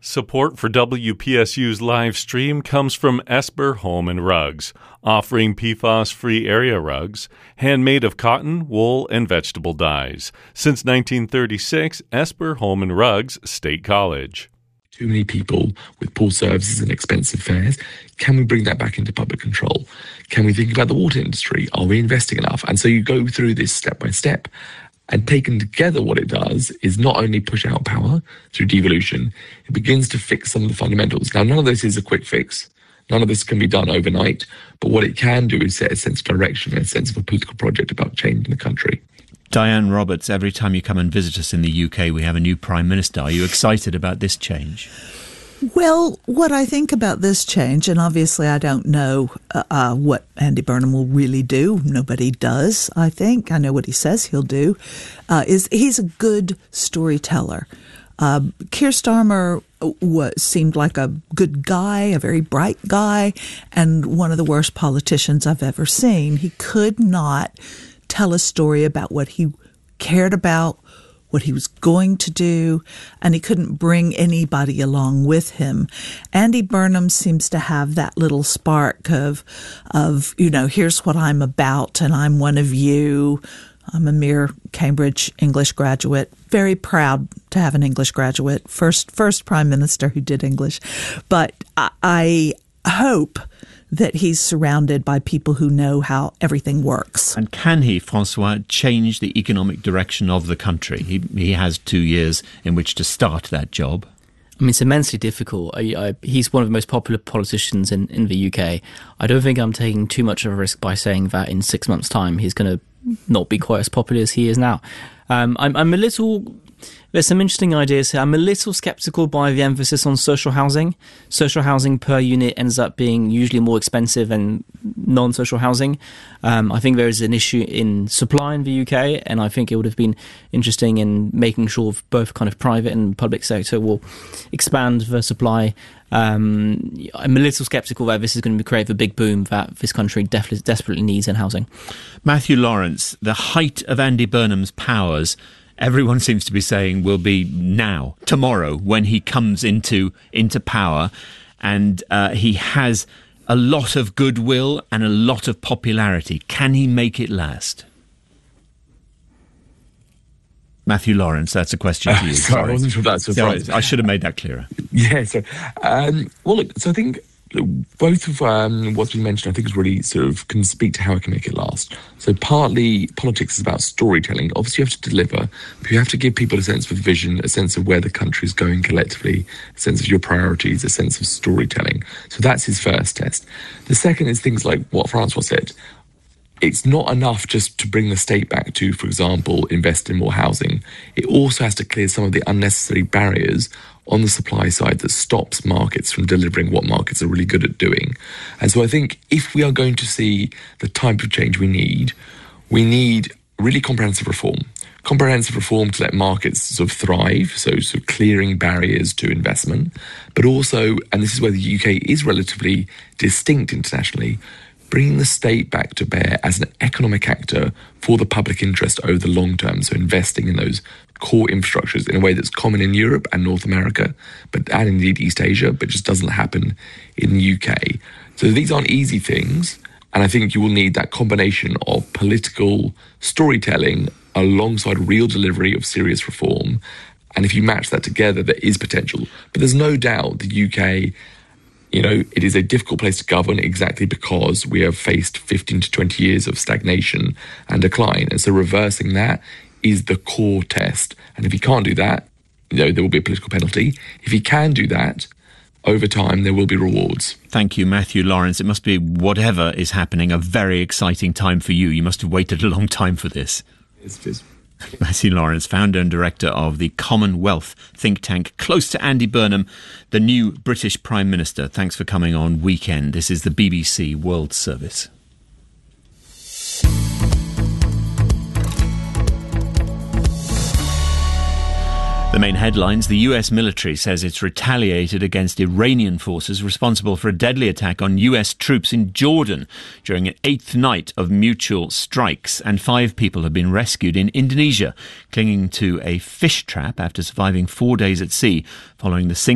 Support for WPSU's live stream comes from Esper Home and Rugs, offering PFAS-free area rugs, handmade of cotton, wool, and vegetable dyes. Since 1936, Esper Home and Rugs, State College. Too many people with poor services and expensive fares. Can we bring that back into public control? Can we think about the water industry? Are we investing enough? And so you go through this step by step. And taken together, what it does is not only push out power through devolution, it begins to fix some of the fundamentals. Now, none of this is a quick fix. None of this can be done overnight. But what it can do is set a sense of direction and a sense of a political project about change in the country. Diane Roberts, every time you come and visit us in the UK, we have a new Prime Minister. Are you excited about this change? Well, what I think about this change, and obviously I don't know what Andy Burnham will really do. Nobody does, I think. I know what he says he'll do. Is he's a good storyteller. Keir Starmer seemed like a good guy, a very bright guy, and one of the worst politicians I've ever seen. He could not tell a story about what he cared about, what he was going to do, and he couldn't bring anybody along with him. Andy Burnham seems to have that little spark of, here's what I'm about, and I'm one of you. I'm a mere Cambridge English graduate. Very proud to have an English graduate. First Prime Minister who did English. But I hope that he's surrounded by people who know how everything works. And can he, Francois, change the economic direction of the country? He has 2 years in which to start that job. I mean, it's immensely difficult. He's one of the most popular politicians in the UK. I don't think I'm taking too much of a risk by saying that in 6 months' time he's going to not be quite as popular as he is now. I'm a little... There's some interesting ideas here. I'm a little sceptical by the emphasis on social housing. Social housing per unit ends up being usually more expensive than non-social housing. I think there is an issue in supply in the UK, and I think it would have been interesting in making sure both kind of private and public sector will expand the supply. I'm a little sceptical that this is going to create a big boom that this country desperately needs in housing. Matthew Lawrence, the height of Andy Burnham's powers, everyone seems to be saying, will be now, tomorrow, when he comes into power, and he has a lot of goodwill and a lot of popularity. Can he make it last? Matthew Lawrence, that's a question to you. Sorry, I wasn't sure that's surprised. I should have made that clearer. Yeah, so, so I think both of what's been mentioned, I think, is really can speak to how I can make it last. So partly politics is about storytelling. Obviously, you have to deliver, but you have to give people a sense of vision, a sense of where the country is going collectively, a sense of your priorities, a sense of storytelling. So that's his first test. The second is things like what Francois said. It's not enough just to bring the state back to, for example, invest in more housing. It also has to clear some of the unnecessary barriers on the supply side that stops markets from delivering what markets are really good at doing. And so I think if we are going to see the type of change we need really comprehensive reform. Comprehensive reform to let markets sort of thrive, so clearing barriers to investment, but also, and this is where the UK is relatively distinct internationally, bringing the state back to bear as an economic actor for the public interest over the long term, so investing in those core infrastructures in a way that's common in Europe and North America, and indeed East Asia, but just doesn't happen in the UK. So these aren't easy things, and I think you will need that combination of political storytelling alongside real delivery of serious reform. And if you match that together, there is potential. But there's no doubt the UK, it is a difficult place to govern exactly because we have faced 15 to 20 years of stagnation and decline. And so reversing that is the core test. And if he can't do that, there will be a political penalty. If he can do that, over time, there will be rewards. Thank you, Matthew Lawrence. It must be, whatever is happening, a very exciting time for you. You must have waited a long time for this. It is. Matthew Lawrence, founder and director of the Commonwealth think tank, close to Andy Burnham, the new British Prime Minister. Thanks for coming on Weekend. This is the BBC World Service. The main headlines: the US military says it's retaliated against Iranian forces responsible for a deadly attack on US troops in Jordan during an 8th night of mutual strikes, and 5 people have been rescued in Indonesia, clinging to a fish trap after surviving 4 days at sea following the sinking